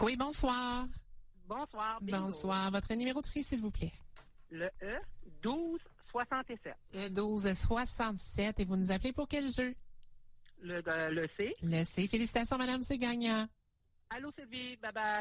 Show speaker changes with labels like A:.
A: Oui, bonsoir.
B: Bonsoir. Bingo.
A: Bonsoir. Votre numéro de fille, s'il vous plaît.
B: Le E, 1267.
A: Le 1267. Et vous nous appelez pour quel jeu?
B: Le C.
A: Le C. Félicitations, madame, c'est gagnant.
B: Allô, Sylvie. Bye-bye.